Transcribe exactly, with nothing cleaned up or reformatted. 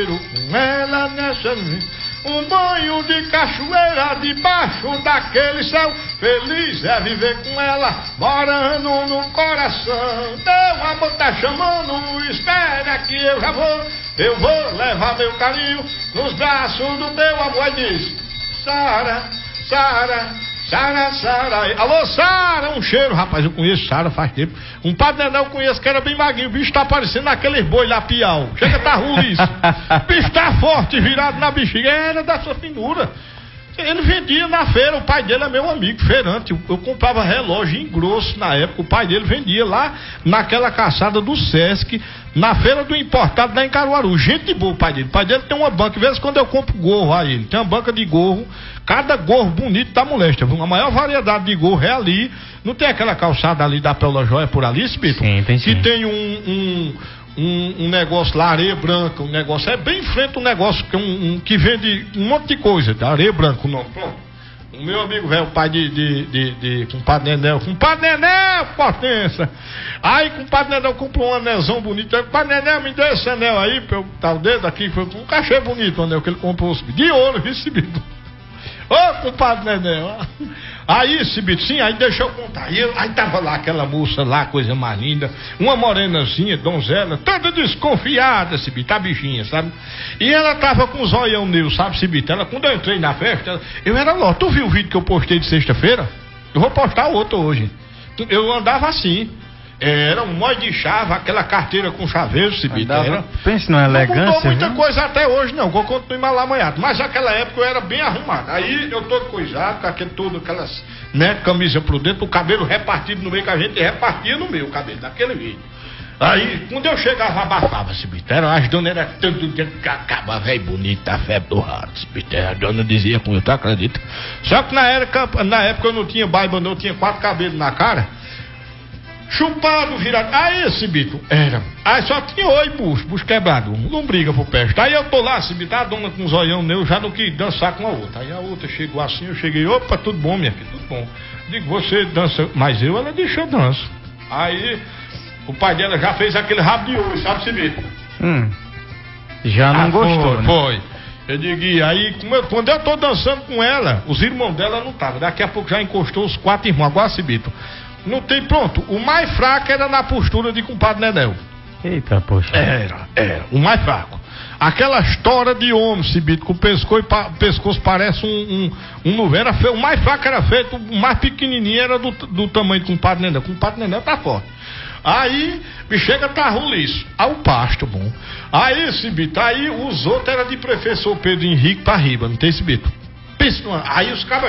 Com ela nessa um banho de cachoeira debaixo daquele céu. Feliz é viver com ela, morando no coração. Teu amor tá chamando, espera que eu já vou. Eu vou levar meu carinho nos braços do teu amor. E diz: Sara, Sara, Sara, Sara. Alô, Sara, um cheiro, rapaz, eu conheço Sara faz tempo. Um Padre Nenel eu conheço que era bem magrinho. O bicho tá parecendo aqueles boi lá, piau. Chega, tá ruliço. O bicho tá forte, virado na bexiga. Era da sua finura. Ele vendia na feira, o pai dele é meu amigo, feirante. Eu, eu comprava relógio em grosso na época. O pai dele vendia lá naquela caçada do Sesc, na feira do importado lá em Caruaru. Gente boa o pai dele. O pai dele tem uma banca, às vezes quando eu compro gorro a ele, tem uma banca de gorro, cada gorro bonito da moléstia. A maior variedade de gorro é ali. Não tem aquela calçada ali da Pérola Joia por ali, Spito? Sim, tem sim. Que tem um... um Um, um negócio lá, areia branca, um negócio, é bem em frente um negócio que, um, um, que vende um monte de coisa, tá? Areia branca, o nome, pronto. O meu amigo velho, o pai de, de, de, de compadre Nenel, compadre Nenel, potência. Aí compadre Nenel comprou um anelzão bonito, aí compadre Nenel me deu esse anel aí, pra eu botar o dedo aqui, foi um cachê bonito o anel que ele comprou, de ouro, recebido. Ô, compadre Nenel. Aí, Cibito, sim, aí deixa eu contar. Aí, aí tava lá aquela moça lá, coisa mais linda, uma morenazinha, donzela, toda desconfiada, Cibito, a bichinha, sabe? E ela tava com os olhão negros, sabe, Cibito? Ela, quando eu entrei na festa, ela, eu era lá. Tu viu o vídeo que eu postei de sexta-feira? Eu vou postar outro hoje. Eu andava assim. Era um molho de chave, aquela carteira com chaveiro, Cibito. Era... Pense numa elegância. Não mudou muita viu? coisa até hoje, não. Eu continuo malamanhado. Mas naquela época eu era bem arrumado. Aí eu todo coisado, com aquele, tudo, aquelas, né, camisa por dentro, o cabelo repartido no meio, que a gente repartia no meio o cabelo, daquele jeito. Aí, quando eu chegava, abafava, Cibito. Era, as donas eram tanto dia que acaba, velho, bonita, a febre do rato, Cibito. A dona dizia com eu, tu acredita? Só que na época, na época eu não tinha barba, não, eu tinha quatro cabelos na cara. Chupado, virado. Aí, Cibito, era. Aí só tinha oi, bucho, bucho quebrado. Não briga pro peste. Aí eu tô lá, Cibito, a dona com os olhão meu, já não quis dançar com a outra. Aí a outra chegou assim, eu cheguei, opa, tudo bom, minha filha, tudo bom. Digo, você dança, mas eu, ela deixa eu danço. Aí, o pai dela já fez aquele rabo de ouro, sabe, Cibito? Hum. Já não ah, gostou, foi, né? Foi. Eu digo, e aí, como eu, quando eu tô dançando com ela, os irmãos dela não estavam. Daqui a pouco já encostou os quatro irmãos. Agora, Cibito, não tem, pronto, o mais fraco era na postura de compadre Nenel. Eita, poxa. Era, era, o mais fraco. Aquela história de homem, Cibito, com o pescoço, o pescoço parece um, um, um nuvem. Era feio, o mais fraco era feito, o mais pequenininho era do, do tamanho do compadre Nenel. O compadre Nenel tá forte. Aí, me chega, tá roliço. Aí o pasto, bom. Aí, Cibito, aí os outros eram de professor Pedro Henrique pra riba, não tem, Cibito? Pensa, aí os cabas